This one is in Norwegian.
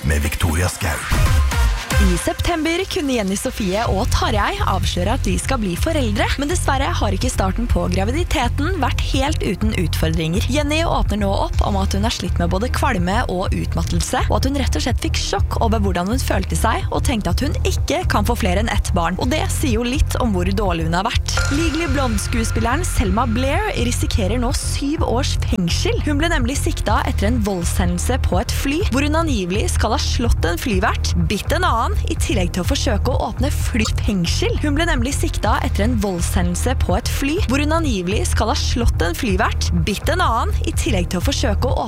med Victoria Skau. I september kunne Jenny Sofie og Tarjei avsløre at de skal bli foreldre, men dessverre har ikke starten på graviditeten vært helt uten utfordringer. Jenny åpner nå opp om at hun har slitt med både kvalme og utmattelse, og at hun rett og slett fikk sjokk over hvordan hun følte seg, og tenkte at hun ikke kan få flere enn ett barn. Og det sier jo litt om hvor dårlig hun har vært. Legally Blonde-skuespilleren Selma Blair risikerer nå 7 års fengsel. Hun ble nemlig sikta etter en voldshendelse på et fly, hvor hun angivelig skal ha slått en flyvert, bitt en annen, i tillegg til å forsøke å åpne flyfengsel. Hun ble nemlig sikta etter en voldshendelse på et fly, hvor hun angivelig skal ha slått en flyvert, bitt en annen, i tillegg til å forsøke å åpne